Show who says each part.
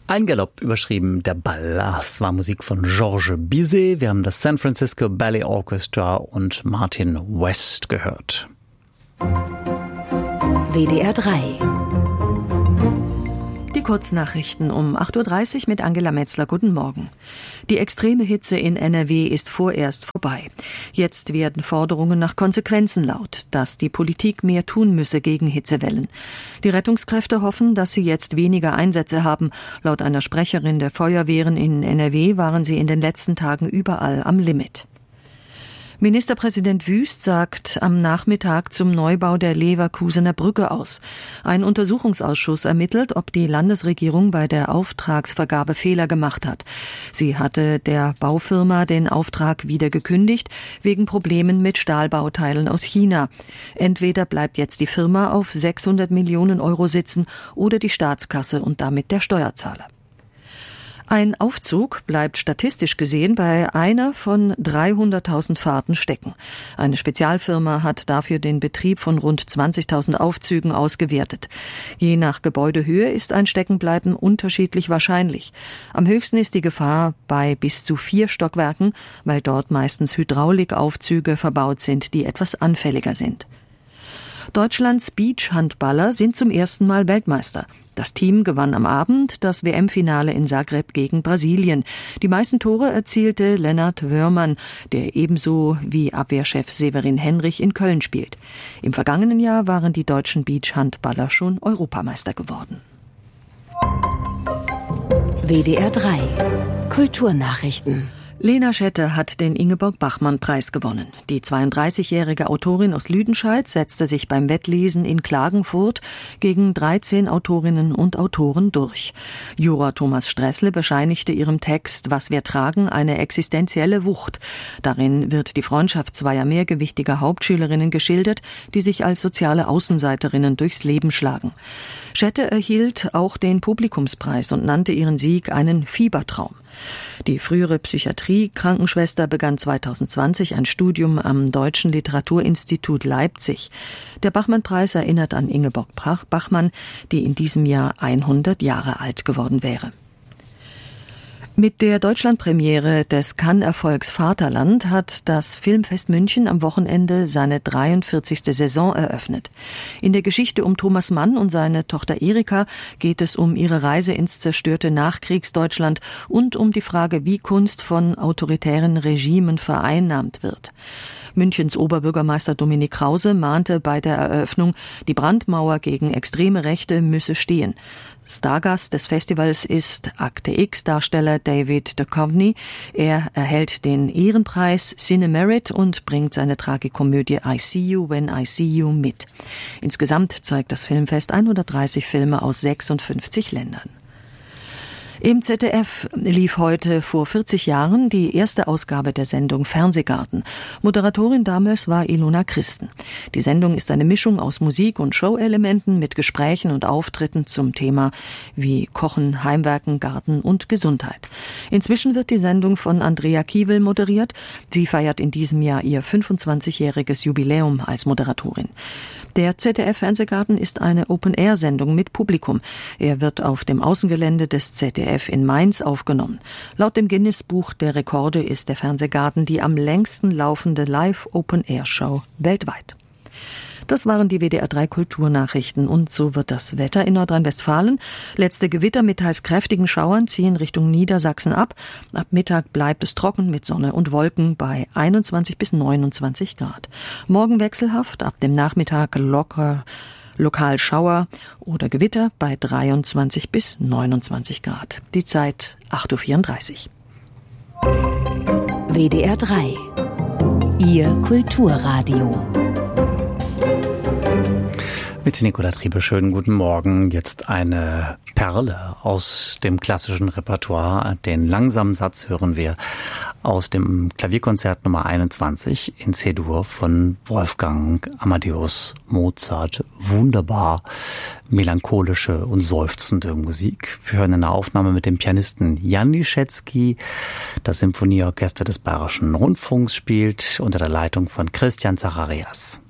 Speaker 1: Ein Galopp überschrieben, der Ball. Das war Musik von Georges Bizet. Wir haben das San Francisco Ballet Orchestra und Martin West gehört.
Speaker 2: WDR 3.
Speaker 3: Die Kurznachrichten um 8.30 Uhr mit Angela Metzler. Guten Morgen. Die extreme Hitze in NRW ist vorerst vorbei. Jetzt werden Forderungen nach Konsequenzen laut, dass die Politik mehr tun müsse gegen Hitzewellen. Die Rettungskräfte hoffen, dass sie jetzt weniger Einsätze haben. Laut einer Sprecherin der Feuerwehren in NRW waren sie in den letzten Tagen überall am Limit. Ministerpräsident Wüst sagt am Nachmittag zum Neubau der Leverkusener Brücke aus. Ein Untersuchungsausschuss ermittelt, ob die Landesregierung bei der Auftragsvergabe Fehler gemacht hat. Sie hatte der Baufirma den Auftrag wieder gekündigt, wegen Problemen mit Stahlbauteilen aus China. Entweder bleibt jetzt die Firma auf 600 Millionen Euro sitzen oder die Staatskasse und damit der Steuerzahler. Ein Aufzug bleibt statistisch gesehen bei einer von 300.000 Fahrten stecken. Eine Spezialfirma hat dafür den Betrieb von rund 20.000 Aufzügen ausgewertet. Je nach Gebäudehöhe ist ein Steckenbleiben unterschiedlich wahrscheinlich. Am höchsten ist die Gefahr bei bis zu 4 Stockwerken, weil dort meistens Hydraulikaufzüge verbaut sind, die etwas anfälliger sind. Deutschlands Beachhandballer sind zum ersten Mal Weltmeister. Das Team gewann am Abend das WM-Finale in Zagreb gegen Brasilien. Die meisten Tore erzielte Lennart Wörmann, der ebenso wie Abwehrchef Severin Henrich in Köln spielt. Im vergangenen Jahr waren die deutschen Beachhandballer schon Europameister geworden.
Speaker 2: WDR 3. Kulturnachrichten.
Speaker 3: Lena Schette hat den Ingeborg-Bachmann-Preis gewonnen. Die 32-jährige Autorin aus Lüdenscheid setzte sich beim Wettlesen in Klagenfurt gegen 13 Autorinnen und Autoren durch. Juror Thomas Stressle bescheinigte ihrem Text »Was wir tragen« eine existenzielle Wucht. Darin wird die Freundschaft zweier mehrgewichtiger Hauptschülerinnen geschildert, die sich als soziale Außenseiterinnen durchs Leben schlagen. Schette erhielt auch den Publikumspreis und nannte ihren Sieg einen Fiebertraum. Die frühere Psychiatrie-Krankenschwester begann 2020 ein Studium am Deutschen Literaturinstitut Leipzig. Der Bachmann-Preis erinnert an Ingeborg Bachmann, die in diesem Jahr 100 Jahre alt geworden wäre. Mit der Deutschlandpremiere des Cannes-Erfolgs Vaterland hat das Filmfest München am Wochenende seine 43. Saison eröffnet. In der Geschichte um Thomas Mann und seine Tochter Erika geht es um ihre Reise ins zerstörte Nachkriegsdeutschland und um die Frage, wie Kunst von autoritären Regimen vereinnahmt wird. Münchens Oberbürgermeister Dominik Krause mahnte bei der Eröffnung, die Brandmauer gegen extreme Rechte müsse stehen. Stargast des Festivals ist Akte X-Darsteller David Duchovny. Er erhält den Ehrenpreis Cine Merit und bringt seine Tragikomödie I See You When I See You mit. Insgesamt zeigt das Filmfest 130 Filme aus 56 Ländern. Im ZDF lief heute vor 40 Jahren die erste Ausgabe der Sendung Fernsehgarten. Moderatorin damals war Ilona Christen. Die Sendung ist eine Mischung aus Musik- und Show-Elementen mit Gesprächen und Auftritten zum Thema wie Kochen, Heimwerken, Garten und Gesundheit. Inzwischen wird die Sendung von Andrea Kiewel moderiert. Sie feiert in diesem Jahr ihr 25-jähriges Jubiläum als Moderatorin. Der ZDF-Fernsehgarten ist eine Open-Air-Sendung mit Publikum. Er wird auf dem Außengelände des ZDF in Mainz aufgenommen. Laut dem Guinness-Buch der Rekorde ist der Fernsehgarten die am längsten laufende Live-Open-Air-Show weltweit. Das waren die WDR 3 Kulturnachrichten und so wird das Wetter in Nordrhein-Westfalen. Letzte Gewitter mit teils kräftigen Schauern ziehen Richtung Niedersachsen ab. Ab Mittag bleibt es trocken mit Sonne und Wolken bei 21 bis 29 Grad. Morgen wechselhaft, ab dem Nachmittag locker lokal Schauer oder Gewitter bei 23 bis 29 Grad. Die Zeit 8.34
Speaker 2: Uhr. WDR 3. Ihr Kulturradio.
Speaker 1: Mit Nicola Triebe, schönen guten Morgen. Jetzt eine Perle aus dem klassischen Repertoire. Den langsamen Satz hören wir aus dem Klavierkonzert Nummer 21 in C-Dur von Wolfgang Amadeus Mozart. Wunderbar melancholische und seufzende Musik. Wir hören eine Aufnahme mit dem Pianisten Jan Liszewski. Das Symphonieorchester des Bayerischen Rundfunks spielt unter der Leitung von Christian Zacharias.